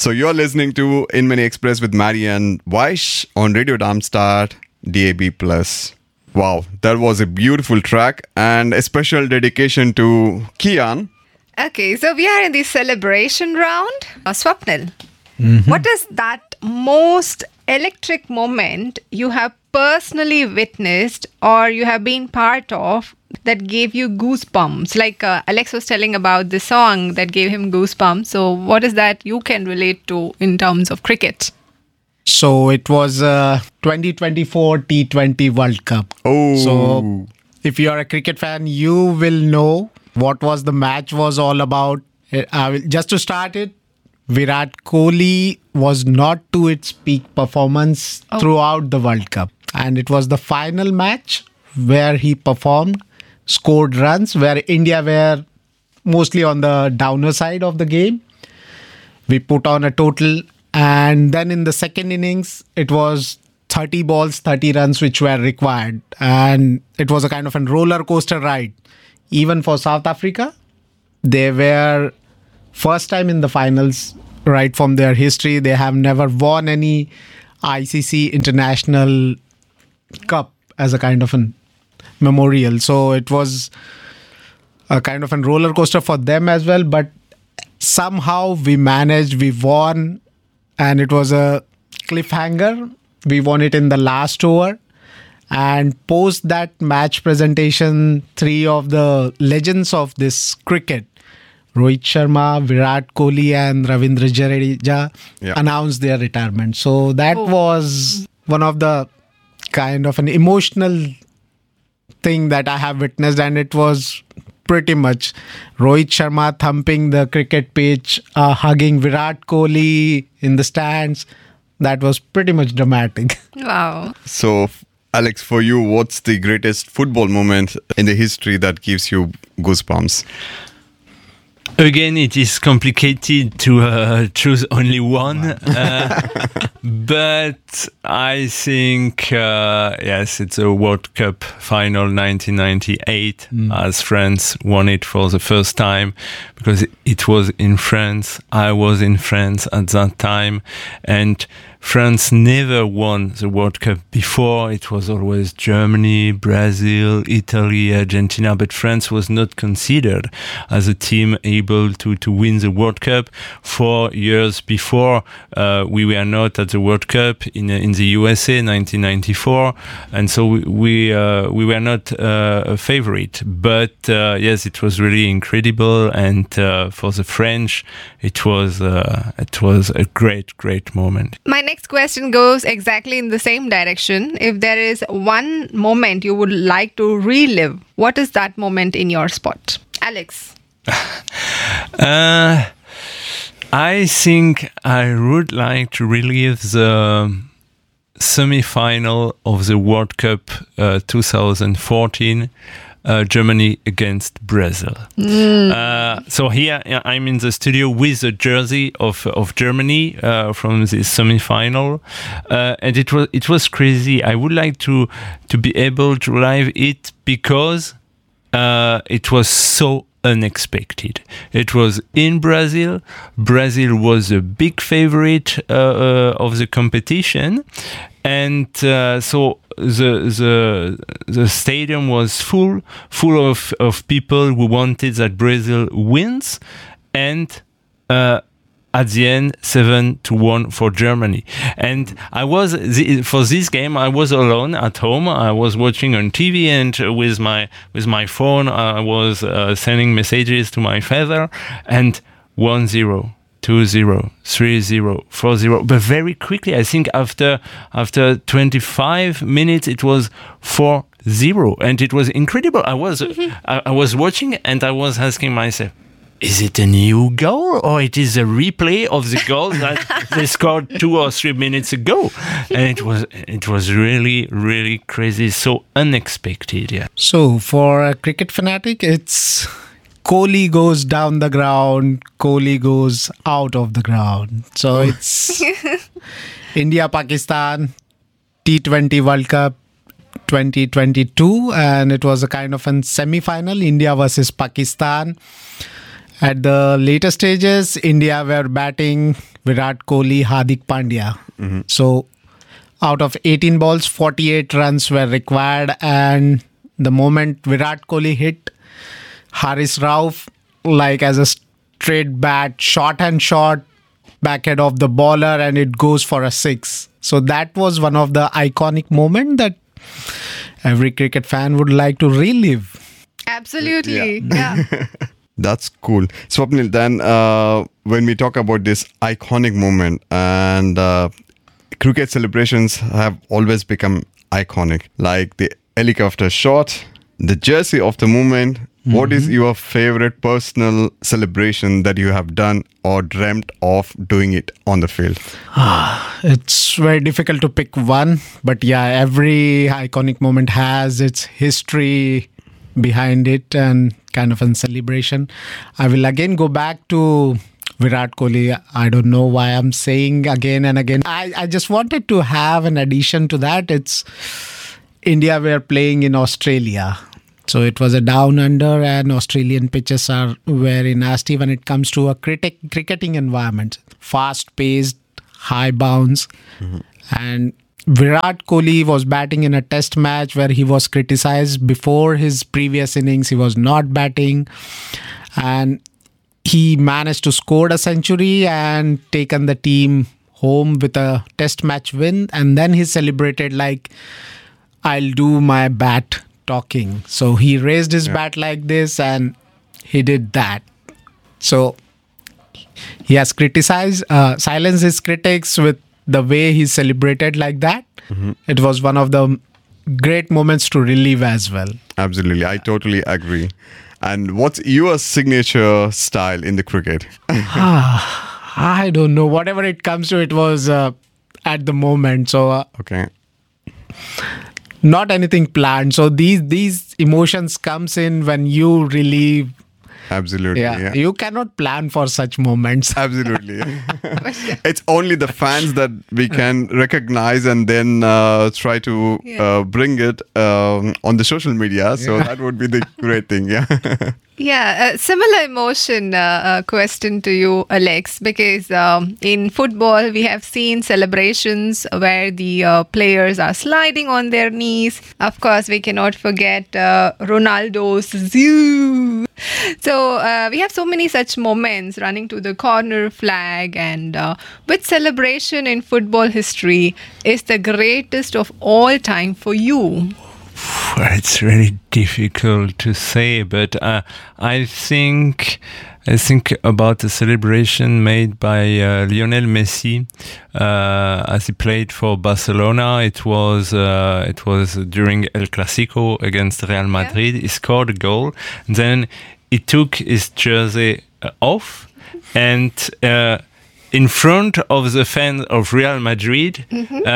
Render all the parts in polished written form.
So you're listening to In Mini Express with Maddie and Vaish on Radio Darmstadt, DAB+. Wow, that was a beautiful track and a special dedication to Kian. Okay, so we are in the celebration round. Swapnil, what is that most electric moment you have personally witnessed or you have been part of that gave you goosebumps? Like Alex was telling about the song that gave him goosebumps. So what is that you can relate to in terms of cricket? So it was 2024 T20 World Cup. Oh. So if you are a cricket fan, you will know what was the match was all about. Just to start it, Virat Kohli was not to its peak performance throughout the World Cup. And it was the final match where he performed, scored runs, where India were mostly on the downer side of the game. We put on a total, and then in the second innings, it was 30 balls, 30 runs which were required. And it was a kind of a roller coaster ride. Even for South Africa, they were first time in the finals right from their history. They have never won any ICC International Cup as a kind of a memorial. So it was a kind of a roller coaster for them as well. But somehow we managed, we won, and it was a cliffhanger. We won it in the last over. And post that match presentation, three of the legends of this cricket, Rohit Sharma, Virat Kohli and Ravindra Jadeja announced their retirement. So that was one of the kind of an emotional thing that I have witnessed, and it was pretty much Rohit Sharma thumping the cricket pitch, hugging Virat Kohli in the stands. That was pretty much dramatic. Wow. So, Alex, for you, what's the greatest football moment in the history that gives you goosebumps? Again, it is complicated to choose only one, but I think, yes, it's a World Cup final 1998 as France won it for the first time, because it was in France. I was in France at that time, and France never won the World Cup before. It was always Germany, Brazil, Italy, Argentina, but France was not considered as a team able to win the World Cup. 4 years before, we were not at the World Cup in the USA, 1994, and so we were not a favorite. But yes, it was really incredible, and for the French, it was a great moment. My next question goes exactly in the same direction. If there is one moment you would like to relive, what is that moment in your spot? Alex? I think I would like to relive the semi-final of the World Cup 2014, Germany against Brazil. So here I'm in the studio with the jersey of Germany from the semi-final, and it was crazy. I would like to be able to live it because it was so unexpected. It was in Brazil. Brazil was a big favorite of the competition, and so the stadium was full of people who wanted that Brazil wins, and at the end 7-1 for Germany. And I was for this game I was alone at home. I was watching on TV, and with my phone I was sending messages to my father, and 1-0, 2-0, 3-0, 4-0. But very quickly, I think after 25 minutes, it was 4-0, and it was incredible. I was watching, and I was asking myself, is it a new goal, or it is a replay of the goal that they scored 2 or 3 minutes ago? And it was really crazy, so unexpected. Yeah. So for a cricket fanatic, it's Kohli goes down the ground, Kohli goes out of the ground. So it's India-Pakistan T20 World Cup 2022, and it was a kind of a semi-final, India versus Pakistan. At the later stages, India were batting Virat Kohli, Hardik Pandya. So out of 18 balls, 48 runs were required. And the moment Virat Kohli hit Haris Rauf, like as a straight bat, short and short, backhead of the bowler, and it goes for a 6. So that was one of the iconic moments that every cricket fan would like to relive. Absolutely. Yeah. That's cool. Swapnil, then when we talk about this iconic moment, and cricket celebrations have always become iconic, like the helicopter shot, the jersey of the moment. What is your favorite personal celebration that you have done or dreamt of doing it on the field? It's very difficult to pick one, but yeah, every iconic moment has its history behind it and kind of a celebration. I will again go back to Virat Kohli. I don't know why I'm saying again and again. I just wanted to have an addition to that. It's India were playing in Australia. So it was a down under, and Australian pitches are very nasty when it comes to a cricketing environment. Fast paced, high bounce. And Virat Kohli was batting in a test match where he was criticized before his previous innings. He was not batting. And he managed to score a century and taken the team home with a test match win. And then he celebrated like, I'll do my bat talking. So he raised his bat like this and he did that. So he has criticized, silenced his critics with the way he celebrated like that. It was one of the great moments to relive as well. Absolutely. I totally agree. And what's your signature style in the cricket? I don't know. Whatever it comes to, it was at the moment. So Okay. not anything planned. So these emotions comes in when you relive. Absolutely. Yeah. You cannot plan for such moments. Absolutely. It's only the fans that we can recognize and then try to bring it on the social media. So that would be the great thing. Yeah. Yeah, a similar emotion question to you, Alex, because in football we have seen celebrations where the players are sliding on their knees. Of course, we cannot forget Ronaldo's zoo. So we have so many such moments, running to the corner flag, and which celebration in football history is the greatest of all time for you? It's really difficult to say, but I think about the celebration made by Lionel Messi as he played for Barcelona. It was during El Clasico against Real Madrid. He scored a goal, and then he took his jersey off, and in front of the fans of Real Madrid,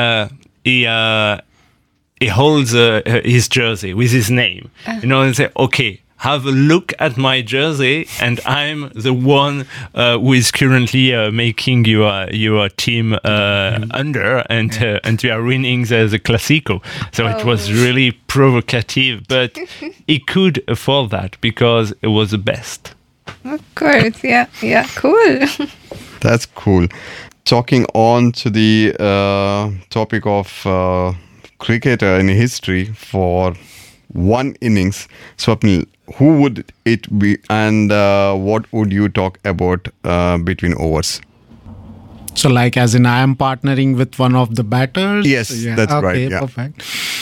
he holds his jersey with his name, and say, okay, have a look at my jersey, and I'm the one who is currently making your team under, and we are winning the Clasico. So it was really provocative, but he could afford that because it was the best. Of course, yeah, cool. That's cool. Talking on to the topic of cricketer in history for one innings, Swapnil, who would it be, and what would you talk about between overs? So like as in I am partnering with one of the batters? Yes, that's right. Yeah. Perfect.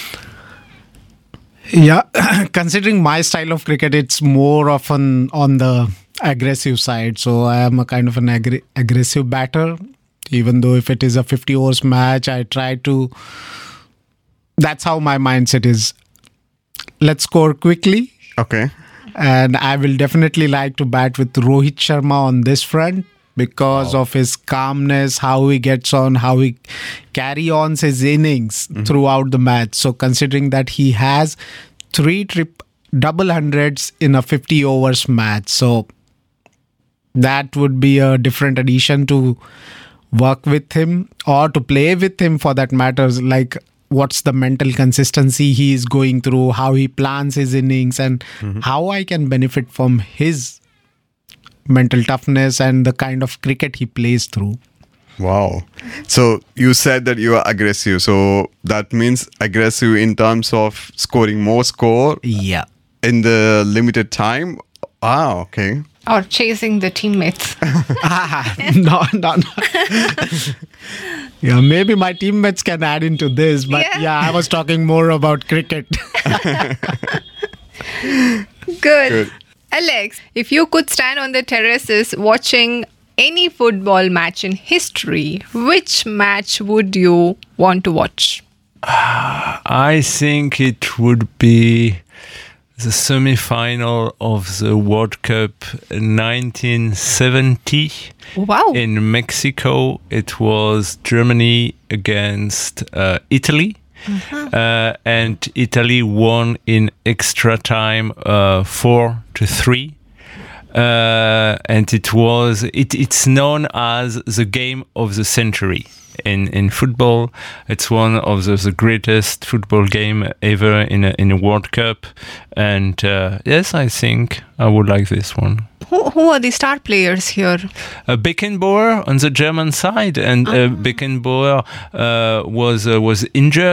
Yeah, considering my style of cricket, it's more often on the aggressive side. So I am a kind of an aggressive batter. Even though if it is a 50 overs match, I try to... That's how my mindset is. Let's score quickly. Okay. And I will definitely like to bat with Rohit Sharma on this front because of his calmness, how he gets on, how he carry on his innings throughout the match. So considering that he has 3 double hundreds in a 50 overs match. So that would be a different addition to work with him or to play with him for that matters. Like, what's the mental consistency he is going through, how he plans his innings, and how I can benefit from his mental toughness and the kind of cricket he plays through. Wow. So you said that you are aggressive. So that means aggressive in terms of scoring more score Yeah. in the limited time. Ah, okay. Or chasing the teammates. No. Yeah, maybe my teammates can add into this, but Yeah. I was talking more about cricket. Good. Alex, if you could stand on the terraces watching any football match in history, which match would you want to watch? I think it would be the semi-final of the World Cup 1970 Wow. in Mexico. It was Germany against Italy. And Italy won in extra time 4-3. And it's known as the game of the century in football. It's one of the greatest football game ever in a World Cup. And yes, I think I would like this one. Who are the star players here? Beckenbauer on the German side, and Beckenbauer was injured.